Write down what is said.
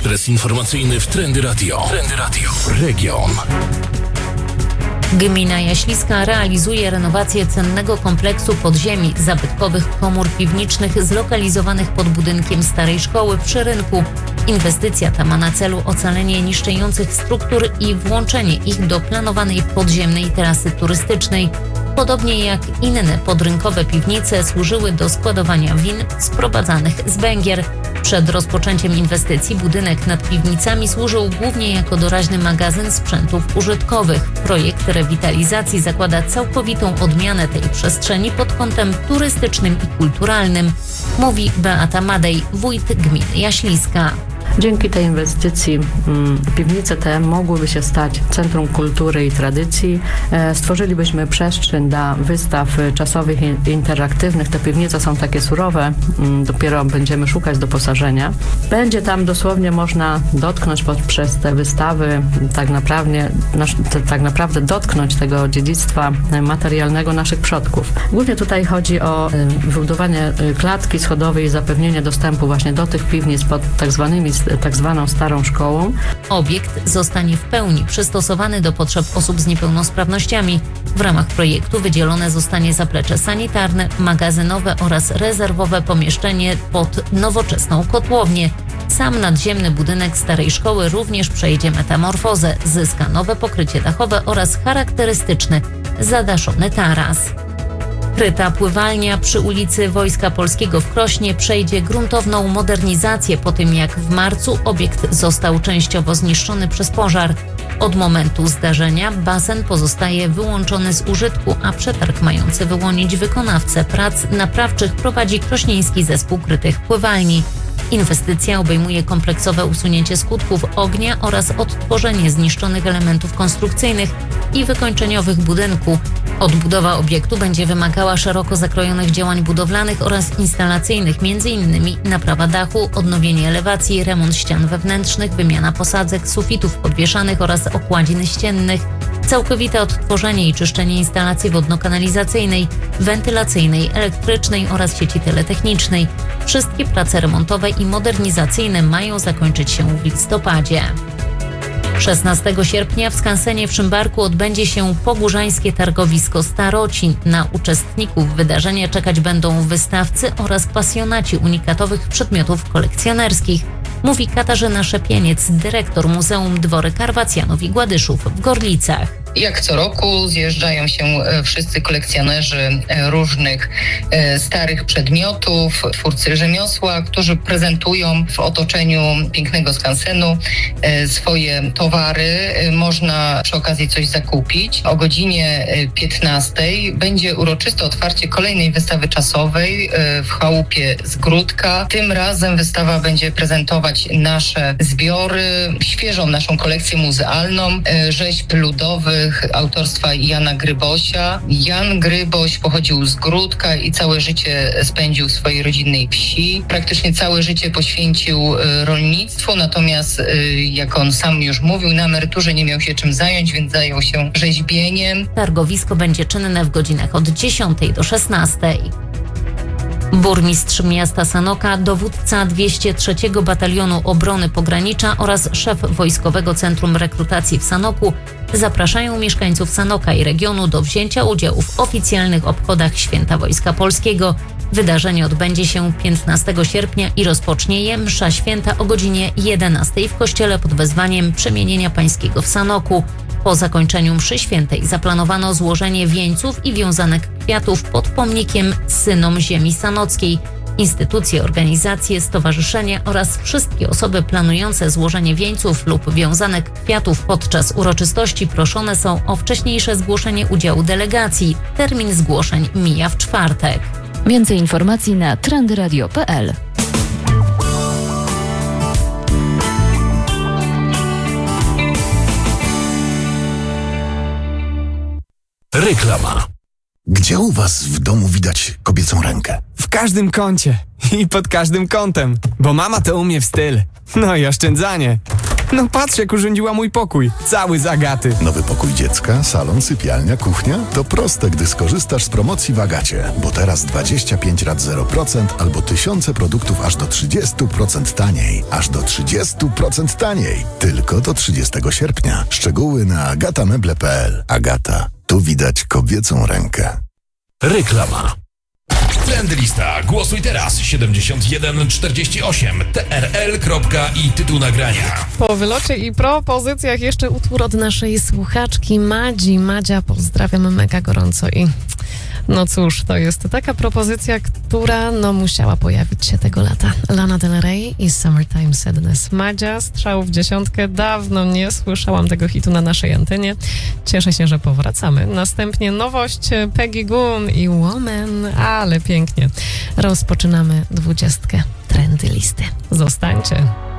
Adres informacyjny w Trendy Radio. Trendy Radio. Region. Gmina Jaśliska realizuje renowację cennego kompleksu podziemi zabytkowych komór piwniczych zlokalizowanych pod budynkiem Starej Szkoły przy rynku. Inwestycja ta ma na celu ocalenie niszczejących struktur i włączenie ich do planowanej podziemnej trasy turystycznej. Podobnie jak inne podrynkowe piwnice służyły do składowania win sprowadzanych z Węgier. Przed rozpoczęciem inwestycji budynek nad piwnicami służył głównie jako doraźny magazyn sprzętów użytkowych. Projekt rewitalizacji zakłada całkowitą odmianę tej przestrzeni pod kątem turystycznym i kulturalnym, mówi Beata Madej, wójt gminy Jaśliska. Dzięki tej inwestycji piwnice te mogłyby się stać centrum kultury i tradycji. Stworzylibyśmy przestrzeń dla wystaw czasowych i interaktywnych. Te piwnice są takie surowe, dopiero będziemy szukać doposażenia. Będzie tam dosłownie można dotknąć poprzez te wystawy, tak naprawdę dotknąć tego dziedzictwa materialnego naszych przodków. Głównie tutaj chodzi o wybudowanie klatki schodowej i zapewnienie dostępu właśnie do tych piwnic pod tak zwaną Starą Szkołą. Obiekt zostanie w pełni przystosowany do potrzeb osób z niepełnosprawnościami. W ramach projektu wydzielone zostanie zaplecze sanitarne, magazynowe oraz rezerwowe pomieszczenie pod nowoczesną kotłownię. Sam nadziemny budynek Starej Szkoły również przejdzie metamorfozę, zyska nowe pokrycie dachowe oraz charakterystyczny, zadaszony taras. Kryta pływalnia przy ulicy Wojska Polskiego w Krośnie przejdzie gruntowną modernizację po tym, jak w marcu obiekt został częściowo zniszczony przez pożar. Od momentu zdarzenia basen pozostaje wyłączony z użytku, a przetarg mający wyłonić wykonawcę prac naprawczych prowadzi krośnieński zespół krytych pływalni. Inwestycja obejmuje kompleksowe usunięcie skutków ognia oraz odtworzenie zniszczonych elementów konstrukcyjnych i wykończeniowych budynku. Odbudowa obiektu będzie wymagała szeroko zakrojonych działań budowlanych oraz instalacyjnych, m.in. naprawa dachu, odnowienie elewacji, remont ścian wewnętrznych, wymiana posadzek, sufitów podwieszanych oraz okładzin ściennych, całkowite odtworzenie i czyszczenie instalacji wodno-kanalizacyjnej, wentylacyjnej, elektrycznej oraz sieci teletechnicznej. Wszystkie prace remontowe i modernizacyjne mają zakończyć się w listopadzie. 16 sierpnia w skansenie w Szymbarku odbędzie się pogórzańskie targowisko Starocin. Na uczestników wydarzenia czekać będą wystawcy oraz pasjonaci unikatowych przedmiotów kolekcjonerskich, mówi Katarzyna Szepieniec, dyrektor Muzeum Dworek Arwacjanów i Gładyszów w Gorlicach. Jak co roku zjeżdżają się wszyscy kolekcjonerzy różnych starych przedmiotów, twórcy rzemiosła, którzy prezentują w otoczeniu pięknego skansenu swoje towary. Można przy okazji coś zakupić. O godzinie 15 będzie uroczyste otwarcie kolejnej wystawy czasowej w chałupie Zgródka. Tym razem wystawa będzie prezentować nasze zbiory, świeżą naszą kolekcję muzealną, rzeźb ludowych autorstwa Jana Grybosia. Jan Gryboś pochodził z Gródka i całe życie spędził w swojej rodzinnej wsi. Praktycznie całe życie poświęcił rolnictwu, natomiast jak on sam już mówił, na emeryturze nie miał się czym zająć, więc zajął się rzeźbieniem. Targowisko będzie czynne w godzinach od 10 do 16. Burmistrz miasta Sanoka, dowódca 203 Batalionu Obrony Pogranicza oraz szef Wojskowego Centrum Rekrutacji w Sanoku zapraszają mieszkańców Sanoka i regionu do wzięcia udziału w oficjalnych obchodach Święta Wojska Polskiego. Wydarzenie odbędzie się 15 sierpnia i rozpocznie je msza święta o godzinie 11 w kościele pod wezwaniem Przemienienia Pańskiego w Sanoku. Po zakończeniu mszy świętej zaplanowano złożenie wieńców i wiązanek kwiatów pod pomnikiem synom ziemi sanockiej. Instytucje, organizacje, stowarzyszenia oraz wszystkie osoby planujące złożenie wieńców lub wiązanek kwiatów podczas uroczystości proszone są o wcześniejsze zgłoszenie udziału delegacji. Termin zgłoszeń mija w czwartek. Więcej informacji na trendyradio.pl. Reklama. Gdzie u was w domu widać kobiecą rękę? W każdym kącie i pod każdym kątem, bo mama to umie w styl. No i oszczędzanie. No patrz, jak urządziła mój pokój. Cały z Agaty. Nowy pokój dziecka, salon, sypialnia, kuchnia? To proste, gdy skorzystasz z promocji w Agacie. Bo teraz 25 rat 0% albo tysiące produktów aż do 30% taniej. Aż do 30% taniej. Tylko do 30 sierpnia. Szczegóły na agatameble.pl. Agata. Tu widać kobiecą rękę. Reklama. Trendlista. Głosuj teraz 7148 TRL. I tytuł nagrania. Po wylocie i propozycjach jeszcze utwór od naszej słuchaczki Madzi. Madzia, pozdrawiam mega gorąco i no cóż, to jest taka propozycja, która musiała pojawić się tego lata. Lana Del Rey i Summertime Sadness. Madzia, strzał w 10. Dawno nie słyszałam tego hitu na naszej antenie. Cieszę się, że powracamy. Następnie nowość Peggy Gune i Woman, ale pięknie. Rozpoczynamy 20 trendy listy. Zostańcie.